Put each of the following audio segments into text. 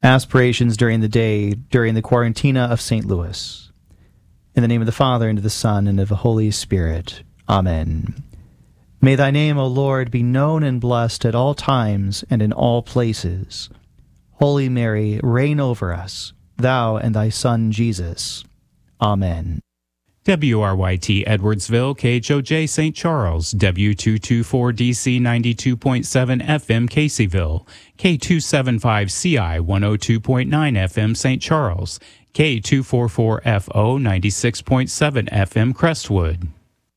Aspirations during the day, during the Quarantina of St. Louis. In the name of the Father, and of the Son, and of the Holy Spirit. Amen. May thy name, O Lord, be known and blessed at all times and in all places. Holy Mary, reign over us, thou and thy Son Jesus. Amen. WRYT Edwardsville, KHOJ St. Charles, W224DC 92.7 FM Caseyville, K275CI 102.9 FM St. Charles, K244FO 96.7 FM Crestwood.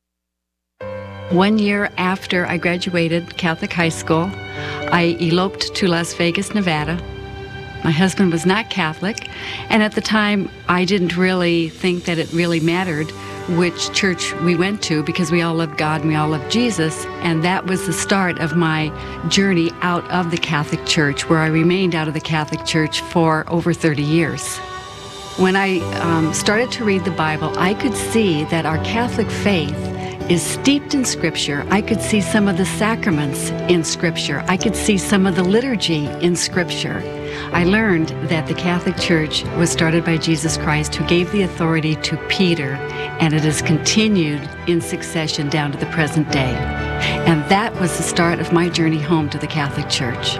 1 year after I graduated Catholic high school, I eloped to Las Vegas, Nevada. My husband was not Catholic, and at the time I didn't really think that it really mattered which church we went to, because we all loved God and we all loved Jesus, and that was the start of my journey out of the Catholic Church, where I remained out of the Catholic Church for over 30 years. When I started to read the Bible, I could see that our Catholic faith is steeped in Scripture. I could see some of the sacraments in Scripture. I could see some of the liturgy in Scripture. I learned that the Catholic Church was started by Jesus Christ, who gave the authority to Peter, and it has continued in succession down to the present day. And that was the start of my journey home to the Catholic Church.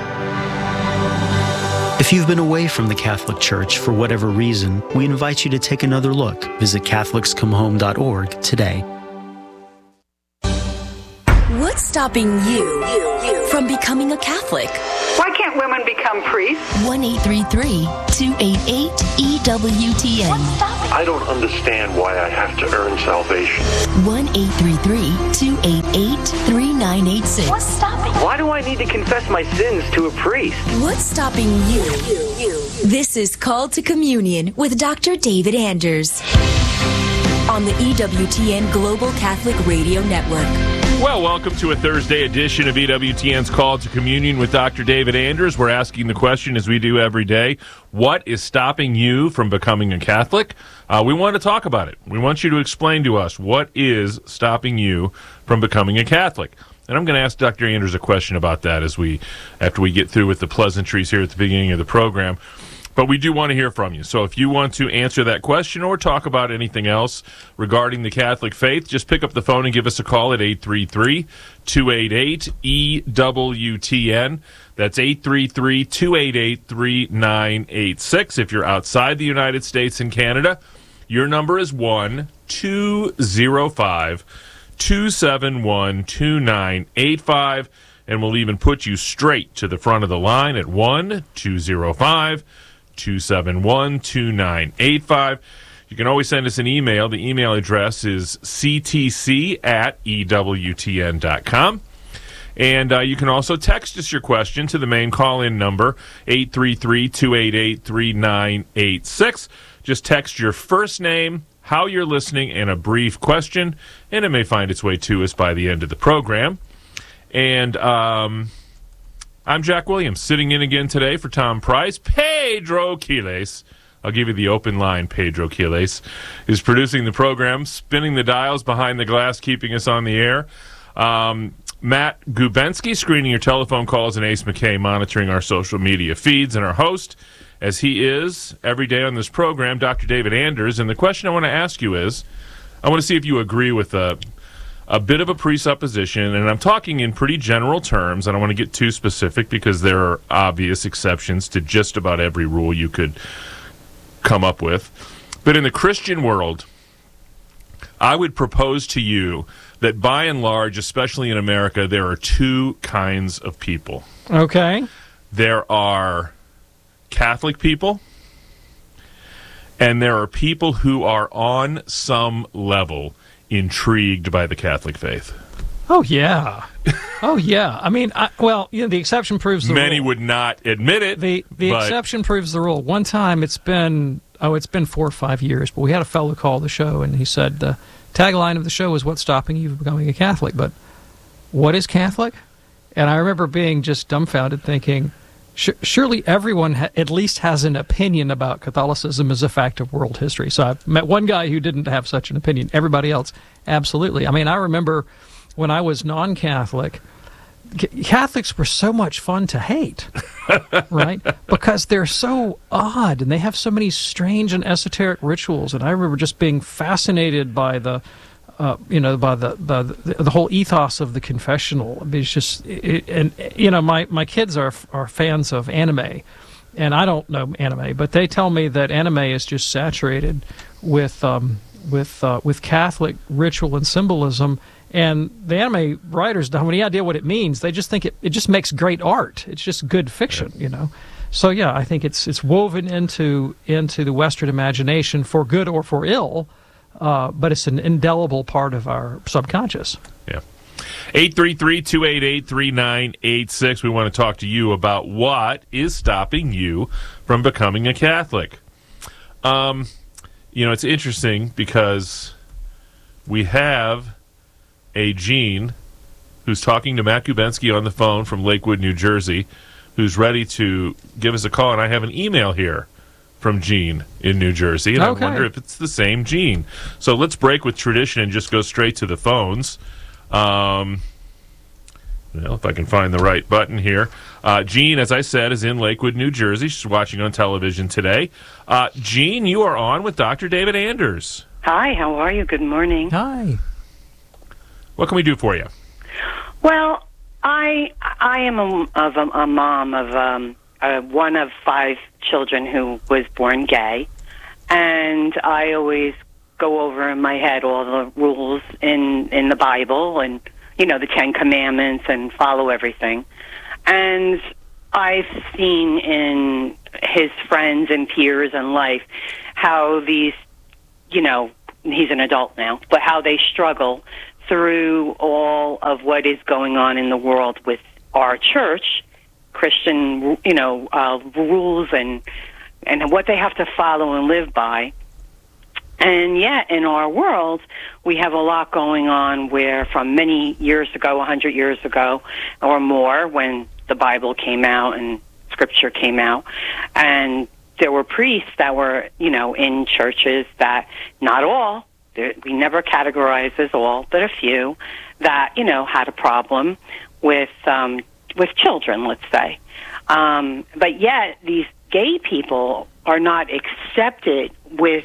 If you've been away from the Catholic Church for whatever reason, we invite you to take another look. Visit CatholicsComeHome.org today. What's stopping you from becoming a Catholic? Why can't women become priests? 1-833-288-EWTN. I don't understand why I have to earn salvation. 1-833-288-3986. What's stopping you? Why do I need to confess my sins to a priest? What's stopping you? This is Called to Communion with Dr. David Anders on the EWTN Global Catholic Radio Network. Well, welcome to a Thursday edition of EWTN's Call to Communion with Dr. David Anders. We're asking the question, as we do every day, what is stopping you from becoming a Catholic? We want to talk about it. We want you to explain to us what is stopping you from becoming a Catholic. And I'm going to ask Dr. Anders a question about that after we get through with the pleasantries here at the beginning of the program. But we do want to hear from you. So if you want to answer that question or talk about anything else regarding the Catholic faith, just pick up the phone and give us a call at 833-288-EWTN. That's 833-288-3986. If you're outside the United States and Canada, your number is 1-205-271-2985. And we'll even put you straight to the front of the line at 1-205-271-2985. You can always send us an email. The email address is ctc@ewtn.com. And you can also text us your question to the main call-in number, 833-288-3986. Just text your first name, how you're listening, and a brief question, and it may find its way to us by the end of the program. And I'm Jack Williams, sitting in again today for Tom Price. Pedro Quiles, I'll give you the open line, Pedro Quiles, is producing the program, spinning the dials behind the glass, keeping us on the air. Matt Gubensky, screening your telephone calls, and Ace McKay monitoring our social media feeds. And our host, as he is every day on this program, Dr. David Anders. And the question I want to ask you is, I want to see if you agree with a bit of a presupposition, and I'm talking in pretty general terms. I don't want to get too specific because there are obvious exceptions to just about every rule you could come up with. But in the Christian world, I would propose to you that by and large, especially in America, there are two kinds of people. Okay. There are Catholic people, and there are people who are on some level intrigued by the Catholic faith. Oh, yeah. Oh, yeah. I mean, the exception proves the rule. Many would not admit it. The exception proves the rule. One time, it's been 4 or 5 years, but we had a fellow call the show, and he said the tagline of the show is, "What's stopping you from becoming a Catholic?" But what is Catholic? And I remember being just dumbfounded, thinking, surely everyone at least has an opinion about Catholicism as a fact of world history. So I've met one guy who didn't have such an opinion. Everybody else, absolutely. I mean, I remember when I was non-Catholic, Catholics were so much fun to hate, right? Because they're so odd and they have so many strange and esoteric rituals. And I remember just being fascinated by the whole ethos of the confessional. I mean, it's just, my kids are fans of anime, and I don't know anime, but they tell me that anime is just saturated with Catholic ritual and symbolism. And the anime writers don't have any idea what it means. They just think it just makes great art. It's just good fiction, So yeah, I think it's woven into the Western imagination for good or for ill, but it's an indelible part of our subconscious. Yeah. 833-288-3986. We want to talk to you about what is stopping you from becoming a Catholic. It's interesting because we have a Gene who's talking to Matt Kubensky on the phone from Lakewood, New Jersey, who's ready to give us a call. And I have an email here from Gene in New Jersey, and I wonder if it's the same Gene. So let's break with tradition and just go straight to the phones. If I can find the right button here. Gene, as I said, is in Lakewood, New Jersey. She's watching on television today. Gene, you are on with Dr. David Anders. Hi, how are you? Good morning. Hi. What can we do for you? Well, I am a mom of one of 5 children who was born gay, and I always go over in my head all the rules in the Bible and, the 10 Commandments and follow everything. And I've seen in his friends and peers in life how these, he's an adult now, but how they struggle through all of what is going on in the world with our church, Christian, rules and what they have to follow and live by. And yet, in our world, we have a lot going on where from many years ago, 100 years ago or more, when the Bible came out and Scripture came out, and there were priests that were, in churches that, not all, we never categorize as all, but a few that, had a problem with children, let's say. But yet, these gay people are not accepted with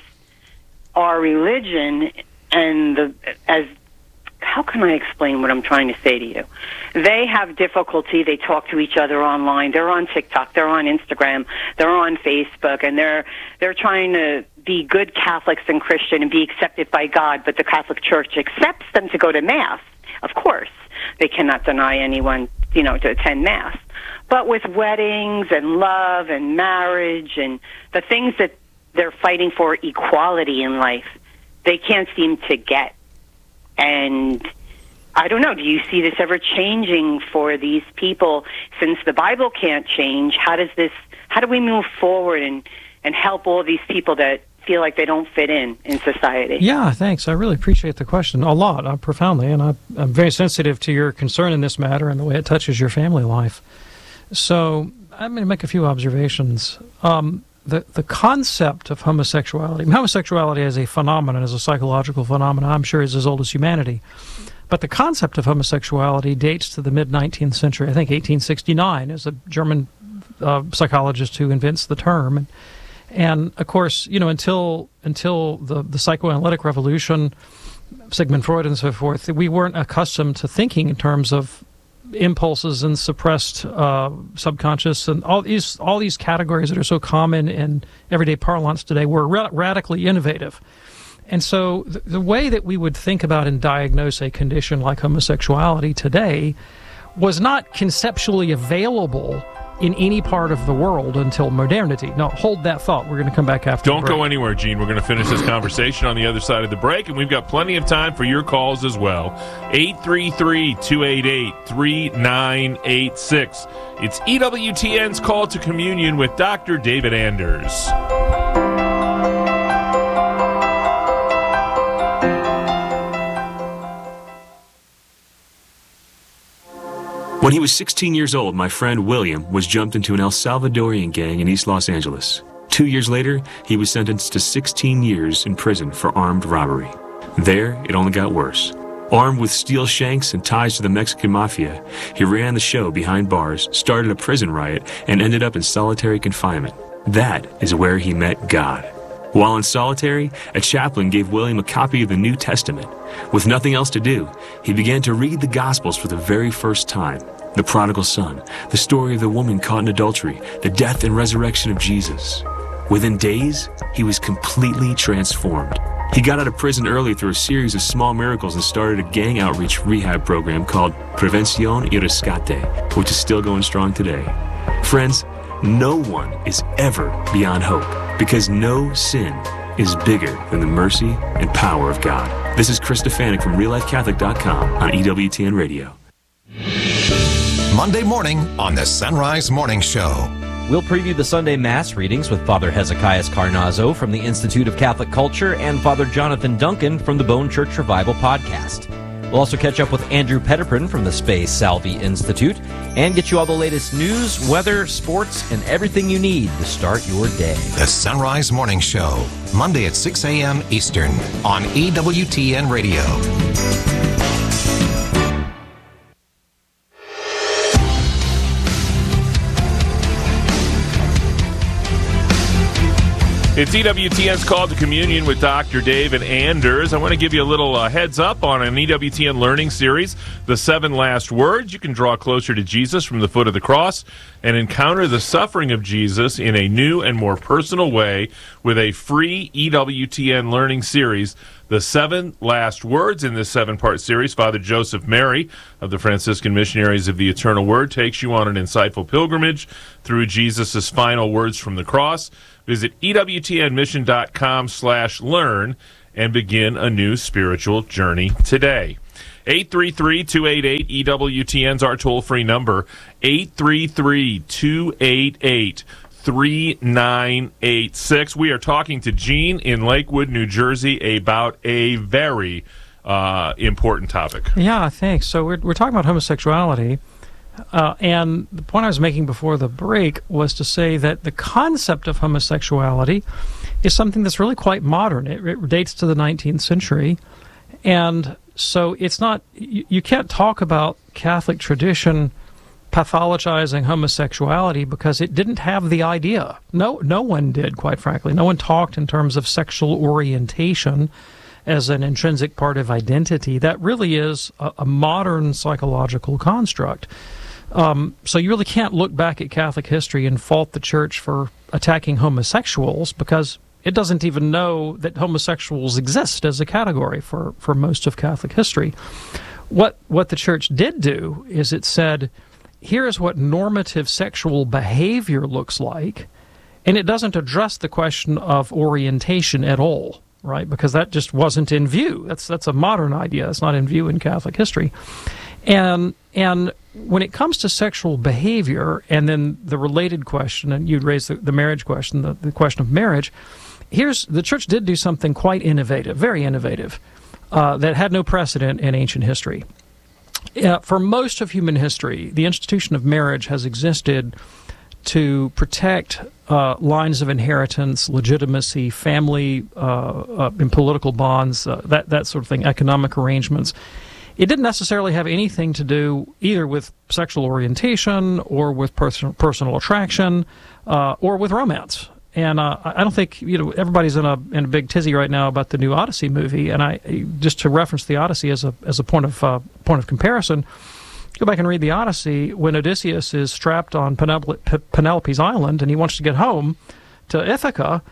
our religion, and how can I explain what I'm trying to say to you? They have difficulty. They talk to each other online. They're on TikTok. They're on Instagram. They're on Facebook, and they're trying to be good Catholics and Christian and be accepted by God, but the Catholic Church accepts them to go to Mass. Of course, they cannot deny anyone, to attend Mass. But with weddings and love and marriage and the things that they're fighting for, equality in life, they can't seem to get. And I don't know, do you see this ever changing for these people? Since the Bible can't change, how do we move forward and help all these people that feel like they don't fit in society? Yeah, thanks. I really appreciate the question a lot, profoundly, and I'm very sensitive to your concern in this matter and the way it touches your family life. So I'm going to make a few observations. The concept of homosexuality as a phenomenon, as a psychological phenomenon, I'm sure is as old as humanity. But the concept of homosexuality dates to the mid-19th century, I think 1869, as a German psychologist who invents the term. And of course, until the psychoanalytic revolution, Sigmund Freud and so forth, we weren't accustomed to thinking in terms of impulses and suppressed subconscious and all these categories that are so common in everyday parlance today were radically innovative. And so the way that we would think about and diagnose a condition like homosexuality today was not conceptually available in any part of the world until modernity. Now, hold that thought. We're going to come back after the break. Don't go anywhere, Gene. We're going to finish this conversation on the other side of the break, and we've got plenty of time for your calls as well. 833-288-3986. It's EWTN's Call to Communion with Dr. David Anders. When he was 16 years old, my friend William was jumped into an El Salvadorian gang in East Los Angeles. 2 years later, he was sentenced to 16 years in prison for armed robbery. There, it only got worse. Armed with steel shanks and ties to the Mexican mafia, he ran the show behind bars, started a prison riot, and ended up in solitary confinement. That is where he met God. While in solitary, a chaplain gave William a copy of the New Testament. With nothing else to do, he began to read the Gospels for the very first time. The prodigal son, the story of the woman caught in adultery, the death and resurrection of Jesus. Within days, he was completely transformed. He got out of prison early through a series of small miracles and started a gang outreach rehab program called Prevención y Rescate, which is still going strong today. Friends, no one is ever beyond hope because no sin is bigger than the mercy and power of God. This is Chris Stefanik from RealLifeCatholic.com on EWTN Radio. Monday morning on the Sunrise Morning Show. We'll preview the Sunday Mass readings with Father Hezekiah Carnazzo from the Institute of Catholic Culture and Father Jonathan Duncan from the Bone Church Revival podcast. We'll also catch up with Andrew Petiprin from the Space Salvi Institute and get you all the latest news, weather, sports, and everything you need to start your day. The Sunrise Morning Show, Monday at 6 a.m. Eastern on EWTN Radio. It's EWTN's Call to Communion with Dr. David Anders. I want to give you a little heads up on an EWTN learning series, The 7 Last Words. You can draw closer to Jesus from the foot of the cross and encounter the suffering of Jesus in a new and more personal way with a free EWTN learning series, The 7 Last Words. In this 7-part series, Father Joseph Mary of the Franciscan Missionaries of the Eternal Word takes you on an insightful pilgrimage through Jesus' final words from the cross. Visit EWTNmission.com/learn and begin a new spiritual journey today. 833-288-EWTN's our toll-free number, 833-288-3986. We are talking to Jean in Lakewood, New Jersey, about a very important topic. Yeah, thanks. So we're talking about homosexuality. And the point I was making before the break was to say that the concept of homosexuality is something that's really quite modern. It dates to the 19th century. And so it's not, you can't talk about Catholic tradition pathologizing homosexuality because it didn't have the idea. No one did, quite frankly. No one talked in terms of sexual orientation as an intrinsic part of identity. That really is a modern psychological construct. So you really can't look back at Catholic history and fault the Church for attacking homosexuals because it doesn't even know that homosexuals exist as a category for most of Catholic history. What the Church did do is it said, here is what normative sexual behavior looks like, and it doesn't address the question of orientation at all, right? Because that just wasn't in view. That's a modern idea. It's not in view in Catholic history. And when it comes to sexual behavior and then the related question, and you'd raise the marriage question, the question of marriage, the Church did do something quite innovative, very innovative, that had no precedent in ancient history. For most of human history, the institution of marriage has existed to protect lines of inheritance, legitimacy, family and political bonds, that sort of thing, economic arrangements. It didn't necessarily have anything to do either with sexual orientation or with personal attraction or with romance. And I don't think everybody's in a big tizzy right now about the new Odyssey movie. And I just to reference the Odyssey as a point of comparison, go back and read the Odyssey when Odysseus is strapped on Penelope's island and he wants to get home to Ithaca,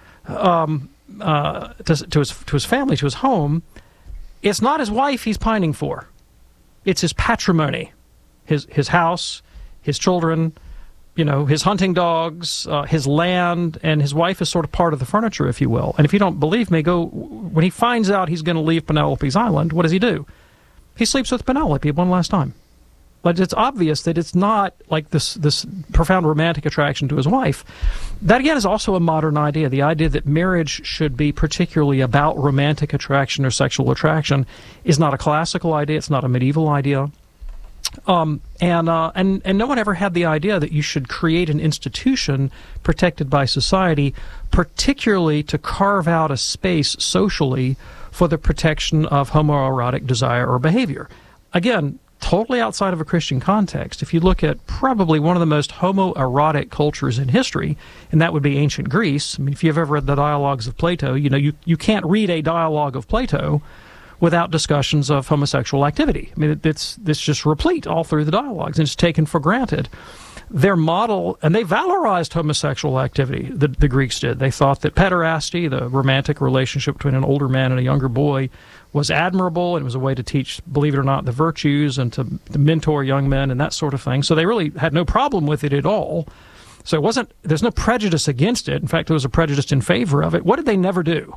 to his family, to his home. It's not his wife he's pining for. It's his patrimony, his house, his children, his hunting dogs, his land, and his wife is sort of part of the furniture, if you will. And if you don't believe me, when he finds out he's going to leave Penelope's island, what does he do? He sleeps with Penelope one last time. But it's obvious that it's not like this profound romantic attraction to his wife. That, again, is also a modern idea. The idea that marriage should be particularly about romantic attraction or sexual attraction is not a classical idea. It's not a medieval idea. And no one ever had the idea that you should create an institution protected by society, particularly to carve out a space socially for the protection of homoerotic desire or behavior. Again, totally outside of a Christian context. If you look at probably one of the most homoerotic cultures in history, and that would be ancient Greece. I mean, if you've ever read the dialogues of Plato, you can't read a dialogue of Plato without discussions of homosexual activity. I mean, it's just replete all through the dialogues, and it's taken for granted. Their model, and they valorized homosexual activity, the Greeks did. They thought that pederasty, the romantic relationship between an older man and a younger boy, was admirable, and it was a way to teach, believe it or not, the virtues and to mentor young men and that sort of thing. So they really had no problem with it at all. So there's no prejudice against it. In fact, there was a prejudice in favor of it. What did they never do?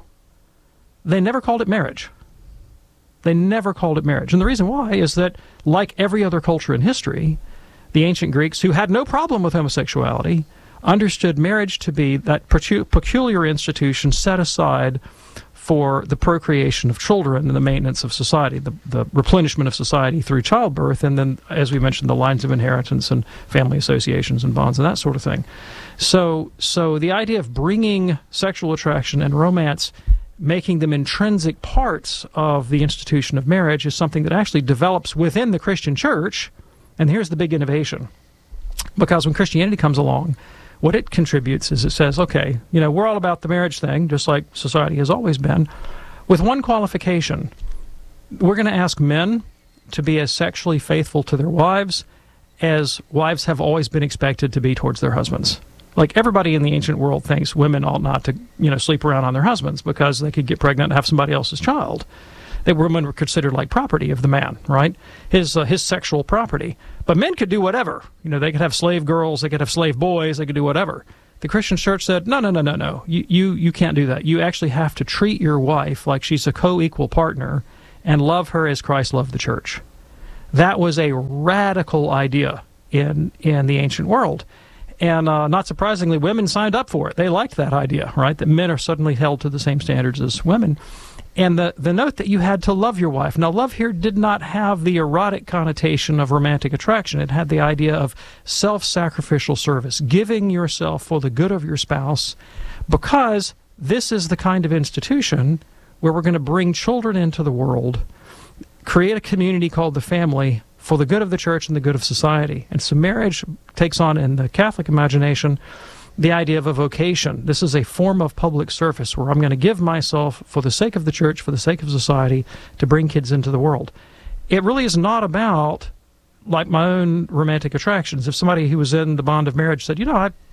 They never called it marriage. They never called it marriage. And the reason why is that, like every other culture in history, the ancient Greeks, who had no problem with homosexuality, understood marriage to be that peculiar institution set aside for the procreation of children and the maintenance of society, the replenishment of society through childbirth, and then, as we mentioned, the lines of inheritance and family associations and bonds and that sort of thing. So the idea of bringing sexual attraction and romance, making them intrinsic parts of the institution of marriage, is something that actually develops within the Christian church. And here's the big innovation. Because when Christianity comes along, what it contributes is it says, okay, we're all about the marriage thing, just like society has always been, with one qualification. We're going to ask men to be as sexually faithful to their wives as wives have always been expected to be towards their husbands. Like, everybody in the ancient world thinks women ought not to, sleep around on their husbands because they could get pregnant and have somebody else's child. That women were considered like property of the man, right? His sexual property. But men could do whatever. They could have slave girls, they could have slave boys, they could do whatever. The Christian church said, no. You can't do that. You actually have to treat your wife like she's a co-equal partner and love her as Christ loved the church. That was a radical idea in the ancient world. And not surprisingly, women signed up for it. They liked that idea, right? That men are suddenly held to the same standards as women. And the note that you had to love your wife. Now, love here did not have the erotic connotation of romantic attraction. It had the idea of self-sacrificial service, giving yourself for the good of your spouse, because this is the kind of institution where we're going to bring children into the world, create a community called the family for the good of the church and the good of society. And so marriage takes on, in the Catholic imagination, the idea of a vocation. This is a form of public service where I'm going to give myself for the sake of the church, for the sake of society, to bring kids into the world. It really is not about, like, my own romantic attractions. If somebody who was in the bond of marriage said,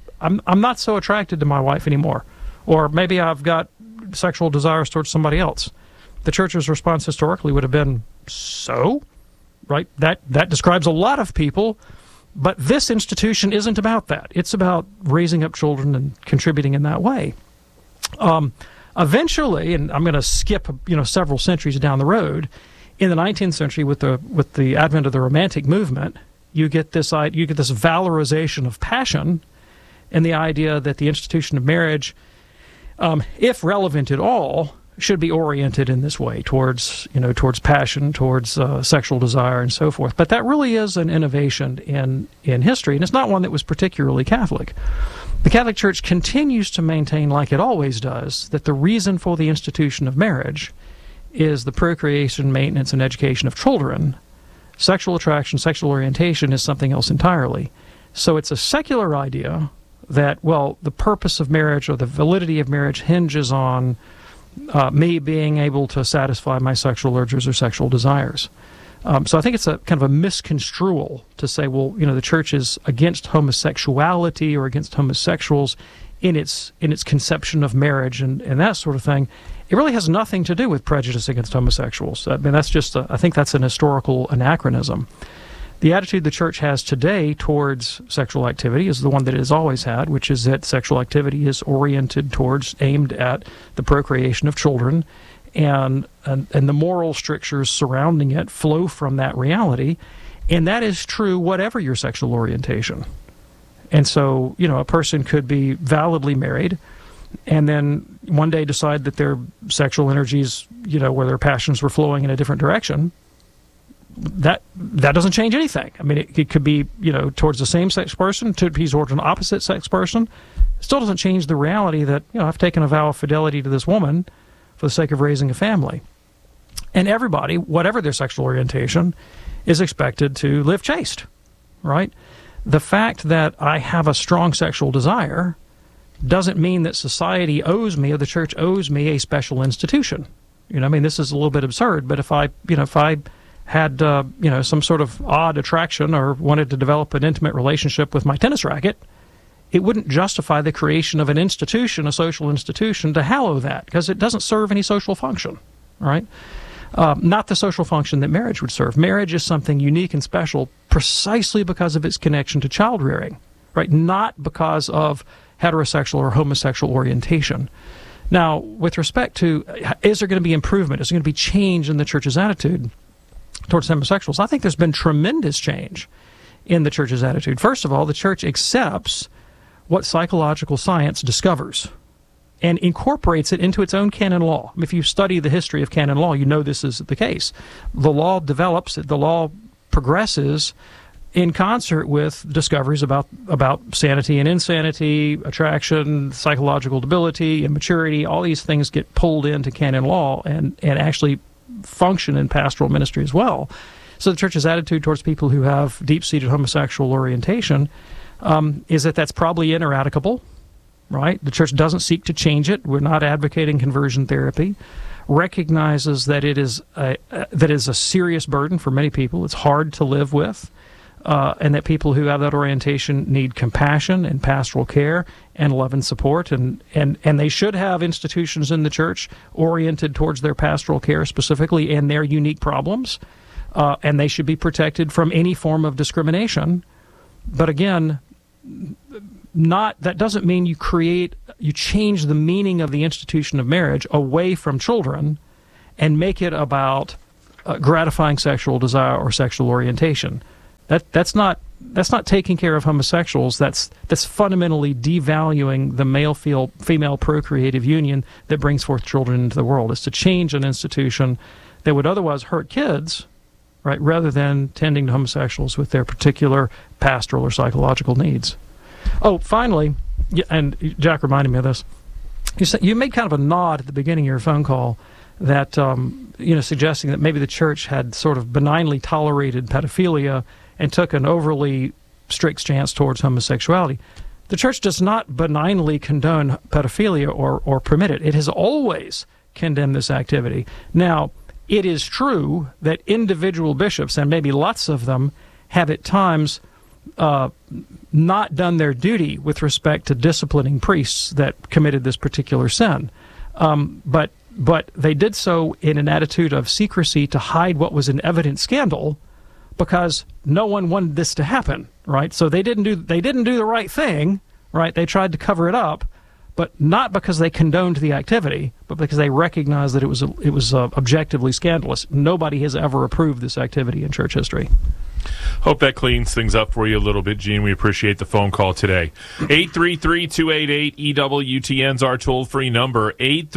I'm not so attracted to my wife anymore, or maybe I've got sexual desires towards somebody else, the church's response historically would have been, so? Right? That describes a lot of people. But this institution isn't about that. It's about raising up children and contributing in that way. Eventually, and I'm going to skip several centuries down the road, in the 19th century, with the advent of the Romantic movement, you get this valorization of passion, and the idea that the institution of marriage, if relevant at all, should be oriented in this way towards passion, towards sexual desire, and so forth. But that really is an innovation in history, and it's not one that was particularly Catholic. The Catholic Church continues to maintain, like it always does, that the reason for the institution of marriage is the procreation, maintenance, and education of children. Sexual attraction, sexual orientation is something else entirely. So it's a secular idea that, the purpose of marriage or the validity of marriage hinges on me being able to satisfy my sexual urges or sexual desires. So I think it's a kind of a misconstrual to say, the church is against homosexuality or against homosexuals in its conception of marriage and that sort of thing. It really has nothing to do with prejudice against homosexuals. I mean, that's just I think that's an historical anachronism. The attitude the church has today towards sexual activity is the one that it has always had, which is that sexual activity is aimed at the procreation of children, and the moral strictures surrounding it flow from that reality, and that is true whatever your sexual orientation. And so, a person could be validly married, and then one day decide that their sexual energies, where their passions were flowing in a different direction. That doesn't change anything. I mean, it could be, towards the same-sex person, to be towards an opposite-sex person. It still doesn't change the reality that, I've taken a vow of fidelity to this woman, for the sake of raising a family. And everybody, whatever their sexual orientation, is expected to live chaste, right? The fact that I have a strong sexual desire doesn't mean that society owes me or the church owes me a special institution. You know, I mean, this is a little bit absurd, but if I had, some sort of odd attraction or wanted to develop an intimate relationship with my tennis racket, it wouldn't justify the creation of an institution, a social institution, to hallow that, because it doesn't serve any social function, right? Not the social function that marriage would serve. Marriage is something unique and special precisely because of its connection to child rearing, right? Not because of heterosexual or homosexual orientation. Now, with respect to, is there going to be improvement? Is there going to be change in the church's attitude towards homosexuals? I think there's been tremendous change in the church's attitude. First of all, the church accepts what psychological science discovers and incorporates it into its own canon law. If you study the history of canon law, you know this is the case. The law develops, the law progresses in concert with discoveries about sanity and insanity, attraction, psychological debility, immaturity. All these things get pulled into canon law and actually function in pastoral ministry as well. So the church's attitude towards people who have deep-seated homosexual orientation is that that's probably ineradicable, right? The church doesn't seek to change it. We're not advocating conversion therapy. Recognizes that it is a serious burden for many people. It's hard to live with, and that people who have that orientation need compassion and pastoral care and love and support, and they should have institutions in the church oriented towards their pastoral care specifically and their unique problems, and they should be protected from any form of discrimination. But again, that doesn't mean you change the meaning of the institution of marriage away from children and make it about gratifying sexual desire or sexual orientation. That's not taking care of homosexuals. That's fundamentally devaluing the male-female procreative union that brings forth children into the world. It's to change an institution that would otherwise hurt kids, right, rather than tending to homosexuals with their particular pastoral or psychological needs. Oh, finally, and Jack reminded me of this, you made kind of a nod at the beginning of your phone call that, suggesting that maybe the church had sort of benignly tolerated pedophilia and took an overly strict stance towards homosexuality. The church does not benignly condone pedophilia or permit it. It has always condemned this activity. Now, it is true that individual bishops, and maybe lots of them, have at times not done their duty with respect to disciplining priests that committed this particular sin. But they did so in an attitude of secrecy to hide what was an evident scandal, because no one wanted this to happen, right? So they didn't do the right thing, right? They tried to cover it up, but not because they condoned the activity, but because they recognized that it was objectively scandalous. Nobody has ever approved this activity in church history. Hope that cleans things up for you a little bit, Gene. We appreciate the phone call today. 833-288-EWTN's our toll-free number,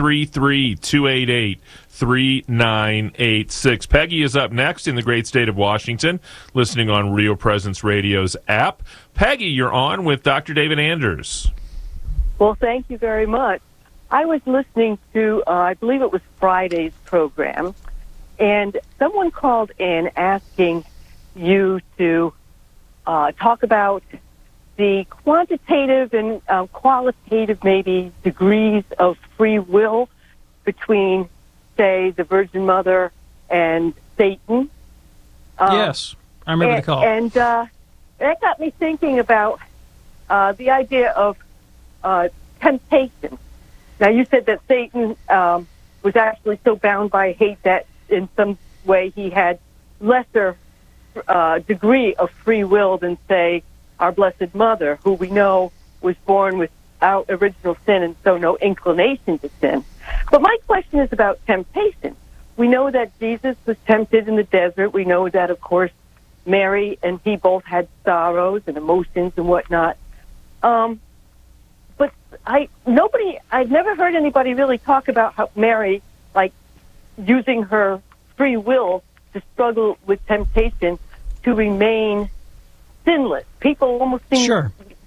833-288-3986. Peggy is up next in the great state of Washington, listening on Real Presence Radio's app. Peggy, you're on with Dr. David Anders. Well, thank you very much. I was listening to, I believe it was Friday's program, and someone called in asking you to talk about the quantitative and qualitative, maybe, degrees of free will between, say, the Virgin Mother and Satan. Yes, I remember the call. And that got me thinking about the idea of temptation. Now, you said that Satan was actually so bound by hate that in some way he had lesser degree of free will than, say, our Blessed Mother, who we know was born without original sin and so no inclination to sin. But my question is about temptation. We know that Jesus was tempted in the desert. We know that, of course, Mary and he both had sorrows and emotions and whatnot. But I've never heard anybody really talk about how Mary, like, using her free will to struggle with temptation to remain sinless. People almost seem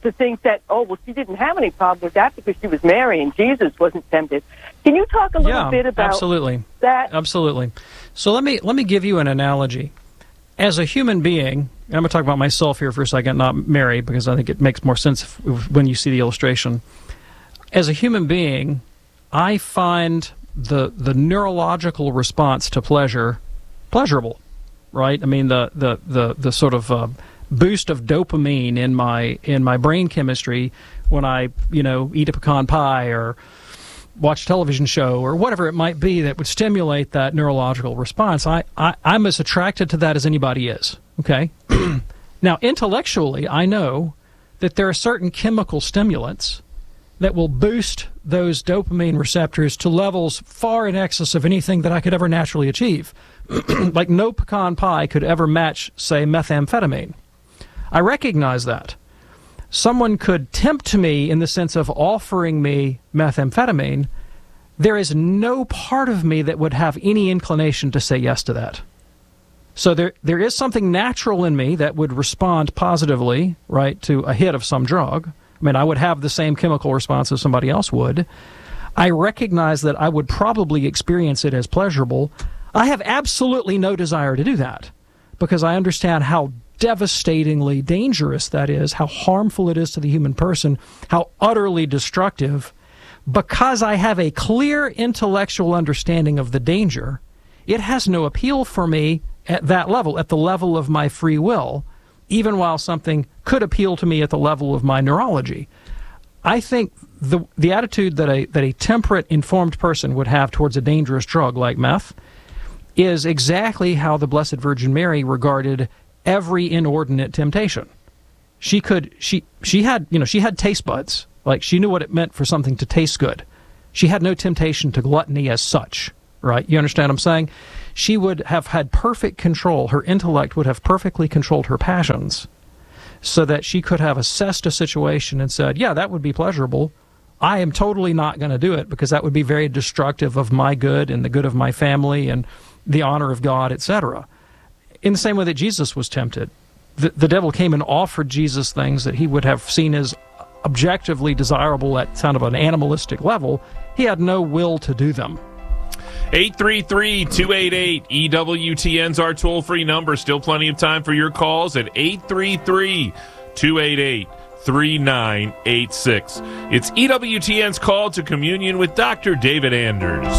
to think that, she didn't have any problem with that because she was Mary and Jesus wasn't tempted. Can you talk a little bit about that? Absolutely. So let me give you an analogy. As a human being, and I'm going to talk about myself here for a second, not Mary, because I think it makes more sense when you see the illustration. As a human being, I find the neurological response to pleasure pleasurable, right? I mean, the sort of boost of dopamine in my brain chemistry when I eat a pecan pie or watch a television show or whatever it might be that would stimulate that neurological response. I'm as attracted to that as anybody is. Okay. Now, intellectually, I know that there are certain chemical stimulants that will boost those dopamine receptors to levels far in excess of anything that I could ever naturally achieve. Like no pecan pie could ever match, say, methamphetamine. I recognize that. Someone could tempt me in the sense of offering me methamphetamine. There is no part of me that would have any inclination to say yes to that. So there is something natural in me that would respond positively, right, to a hit of some drug. I mean, I would have the same chemical response as somebody else would. I recognize that I would probably experience it as pleasurable. I have absolutely no desire to do that because I understand how devastatingly dangerous that is, how harmful it is to the human person, how utterly destructive. Because I have a clear intellectual understanding of the danger, it has no appeal for me at that level, at the level of my free will, even while something could appeal to me at the level of my neurology. I think the attitude that a temperate, informed person would have towards a dangerous drug like meth is exactly how the Blessed Virgin Mary regarded every inordinate temptation. She had taste buds. Like, she knew what it meant for something to taste good. She had no temptation to gluttony as such, right? You understand what I'm saying? She would have had perfect control. Her intellect would have perfectly controlled her passions so that she could have assessed a situation and said, yeah, that would be pleasurable. I am totally not going to do it because that would be very destructive of my good and the good of my family and the honor of God, etc. In the same way that Jesus was tempted. The devil came and offered Jesus things that he would have seen as objectively desirable at kind of an animalistic level. He had no will to do them. 833-288-EWTN's our toll-free number. Still plenty of time for your calls at 833-288-3986. It's EWTN's Call to Communion with Dr. David Anders.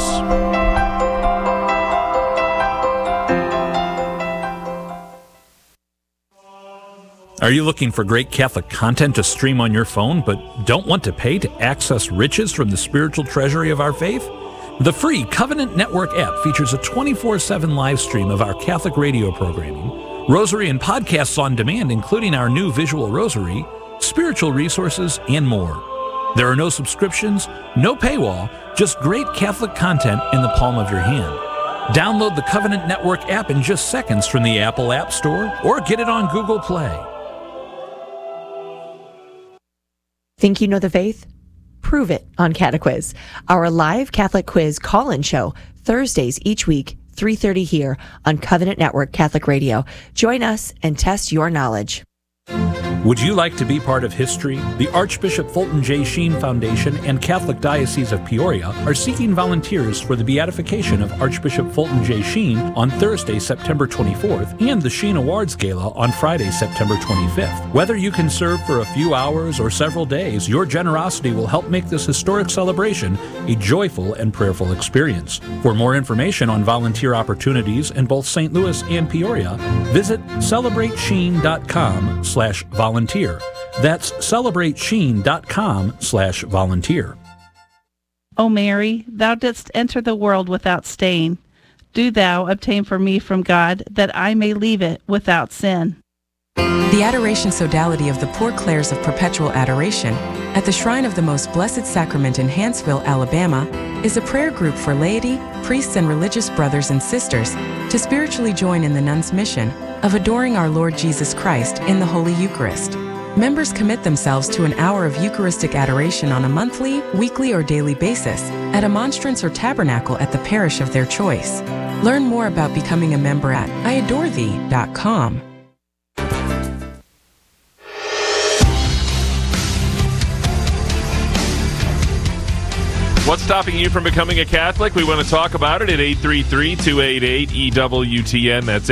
Are you looking for great Catholic content to stream on your phone but don't want to pay to access riches from the spiritual treasury of our faith? The free Covenant Network app features a 24/7 live stream of our Catholic radio programming, rosary and podcasts on demand, including our new visual rosary, spiritual resources, and more. There are no subscriptions, no paywall, just great Catholic content in the palm of your hand. Download the Covenant Network app in just seconds from the Apple App Store or get it on Google Play. Think you know the faith? Prove it on Catequiz, our live Catholic quiz call-in show, Thursdays each week, 3:30 here on Covenant Network Catholic Radio. Join us and test your knowledge. Would you like to be part of history? The Archbishop Fulton J. Sheen Foundation and Catholic Diocese of Peoria are seeking volunteers for the beatification of Archbishop Fulton J. Sheen on Thursday, September 24th, and the Sheen Awards Gala on Friday, September 25th. Whether you can serve for a few hours or several days, your generosity will help make this historic celebration a joyful and prayerful experience. For more information on volunteer opportunities in both St. Louis and Peoria, visit celebratesheen.com/volunteer. That's celebratesheen.com/volunteer. O Mary, thou didst enter the world without stain. Do thou obtain for me from God that I may leave it without sin. The Adoration Sodality of the Poor Clares of Perpetual Adoration at the Shrine of the Most Blessed Sacrament in Hanceville, Alabama, is a prayer group for laity, priests, and religious brothers and sisters to spiritually join in the nuns' mission of adoring our Lord Jesus Christ in the Holy Eucharist. Members commit themselves to an hour of Eucharistic adoration on a monthly, weekly, or daily basis at a monstrance or tabernacle at the parish of their choice. Learn more about becoming a member at iadorethee.com. What's stopping you from becoming a Catholic? We want to talk about it at 833-288-EWTN. That's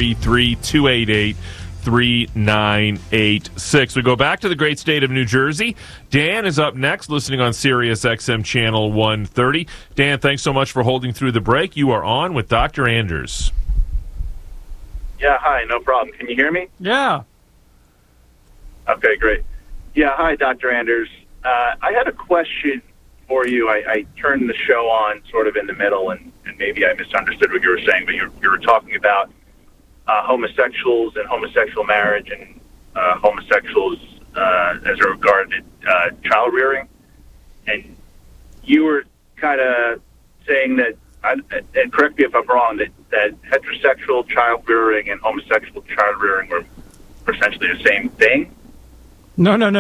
833-288-3986. We go back to the great state of New Jersey. Dan is up next, listening on Sirius XM Channel 130. Dan, thanks so much for holding through the break. You are on with Dr. Anders. Yeah, hi, no problem. Can you hear me? Yeah. Okay, great. Yeah, hi, Dr. Anders. I had a question for you. I turned the show on sort of in the middle, and maybe I misunderstood what you were saying, but you were talking about homosexuals and homosexual marriage and homosexuals as regarded child rearing. And you were kind of saying that, and correct me if I'm wrong, that heterosexual child rearing and homosexual child rearing were essentially the same thing? No, not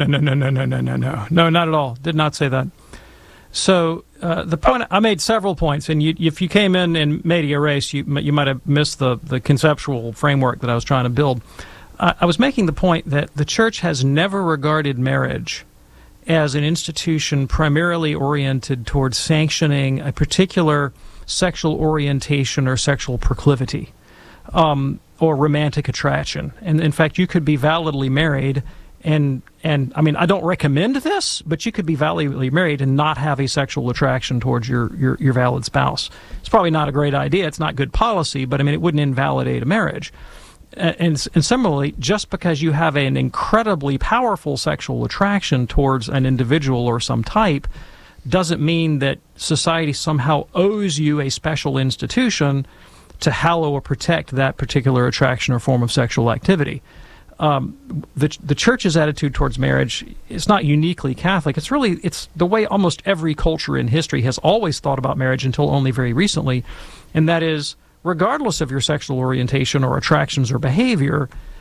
at all. Did not say that. So the point, I made several points, and if you came in and made a race, you might have missed the conceptual framework that I was trying to build. I was making the point that the church has never regarded marriage as an institution primarily oriented towards sanctioning a particular sexual orientation or sexual proclivity or romantic attraction. And in fact, you could be validly married and I mean, I don't recommend this, but you could be validly married and not have a sexual attraction towards your valid spouse. It's probably not a great idea. It's not good policy, but I mean, it wouldn't invalidate a marriage. And similarly, just because you have an incredibly powerful sexual attraction towards an individual or some type doesn't mean that society somehow owes you a special institution to hallow or protect that particular attraction or form of sexual activity. The church's attitude towards marriage is not uniquely Catholic. It's the way almost every culture in history has always thought about marriage until only very recently, and that is, regardless of your sexual orientation or attractions or behavior,